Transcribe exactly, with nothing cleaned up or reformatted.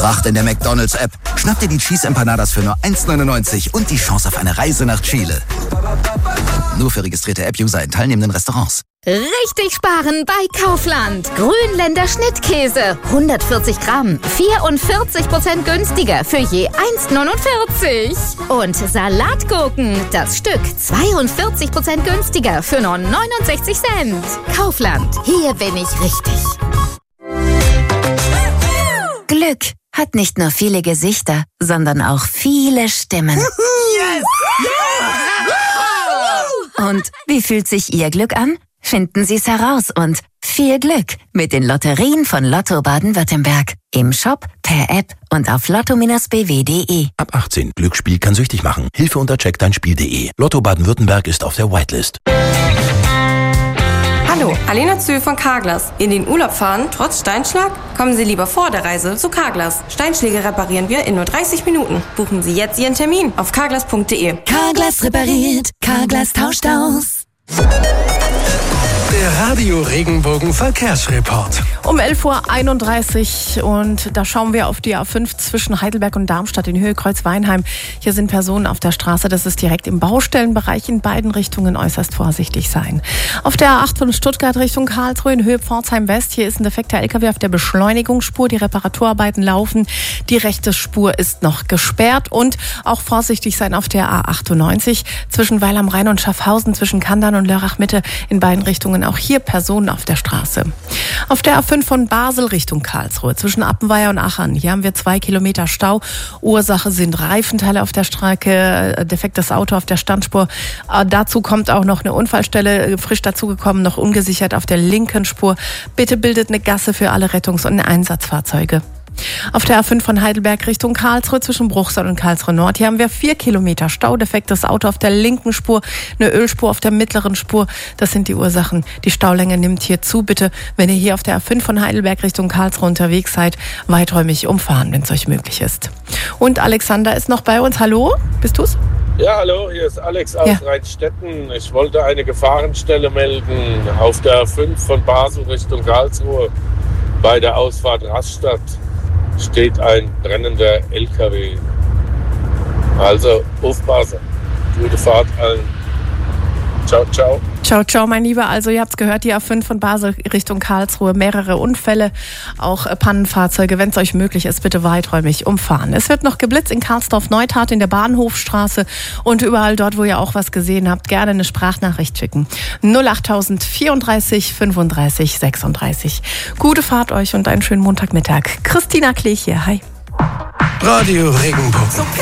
Pracht in der McDonald's-App. Schnapp dir die Cheese Empanadas für nur eins neunundneunzig und die Chance auf eine Reise nach Chile. Nur für registrierte App-User in teilnehmenden Restaurants. Richtig sparen bei Kaufland. Grünländer Schnittkäse. hundertvierzig Gramm. vierundvierzig Prozent günstiger für je eins neunundvierzig. Und Salatgurken. Das Stück zweiundvierzig Prozent günstiger für nur neunundsechzig Cent. Kaufland. Hier bin ich richtig. Glück hat nicht nur viele Gesichter, sondern auch viele Stimmen. Yes! Yeah! Und wie fühlt sich Ihr Glück an? Finden Sie es heraus und viel Glück mit den Lotterien von Lotto Baden-Württemberg. Im Shop, per App und auf lotto Bindestrich b w punkt d e. Ab achtzehn. Glücksspiel kann süchtig machen. Hilfe unter check dein Spiel punkt d e. Lotto Baden-Württemberg ist auf der Whitelist. Hallo, Alena Zö von Carglass. In den Urlaub fahren, trotz Steinschlag? Kommen Sie lieber vor der Reise zu Carglass. Steinschläge reparieren wir in nur dreißig Minuten. Buchen Sie jetzt Ihren Termin auf carglass punkt d e. Carglass repariert, Carglass tauscht aus. Der Radio Regenbogen Verkehrsreport. Um elf Uhr einunddreißig und da schauen wir auf die A fünf zwischen Heidelberg und Darmstadt in Höhe Kreuz-Weinheim. Hier sind Personen auf der Straße, das ist direkt im Baustellenbereich, in beiden Richtungen äußerst vorsichtig sein. Auf der A acht von Stuttgart Richtung Karlsruhe in Höhe Pforzheim West, hier ist ein defekter L K W auf der Beschleunigungsspur, die Reparaturarbeiten laufen, die rechte Spur ist noch gesperrt und auch vorsichtig sein auf der A achtundneunzig zwischen Weil am Rhein und Schaffhausen, zwischen Kandern und Lörrach Mitte, in beiden Richtungen auch hier Personen auf der Straße. Auf der A fünf von Basel Richtung Karlsruhe zwischen Appenweier und Aachen. Hier haben wir zwei Kilometer Stau. Ursache sind Reifenteile auf der Strecke, defektes Auto auf der Standspur. Äh, dazu kommt auch noch eine Unfallstelle, frisch dazugekommen, noch ungesichert auf der linken Spur. Bitte bildet eine Gasse für alle Rettungs- und Einsatzfahrzeuge. Auf der A fünf von Heidelberg Richtung Karlsruhe zwischen Bruchsal und Karlsruhe Nord. Hier haben wir vier Kilometer Stau, defektes Auto auf der linken Spur, eine Ölspur auf der mittleren Spur. Das sind die Ursachen. Die Staulänge nimmt hier zu. Bitte, wenn ihr hier auf der A fünf von Heidelberg Richtung Karlsruhe unterwegs seid, weiträumig umfahren, wenn es euch möglich ist. Und Alexander ist noch bei uns. Hallo, bist du's? Ja, hallo, hier ist Alex aus Ja. Rheinstetten. Ich wollte eine Gefahrenstelle melden auf der A fünf von Basel Richtung Karlsruhe. Bei der Ausfahrt Rastatt steht ein brennender L K W. Also aufpassen. Gute Fahrt allen. Ciao, ciao. Ciao, ciao, mein Lieber. Also ihr habt's gehört, die A fünf von Basel Richtung Karlsruhe. Mehrere Unfälle, auch äh, Pannenfahrzeuge. Wenn es euch möglich ist, bitte weiträumig umfahren. Es wird noch geblitzt in Karlsdorf-Neutat in der Bahnhofstraße und überall dort, wo ihr auch was gesehen habt, gerne eine Sprachnachricht schicken. null achttausend vierunddreißig fünfunddreißig sechsunddreißig. Gute Fahrt euch und einen schönen Montagmittag. Christina Klech hier. Hi. Radio Regenbogen.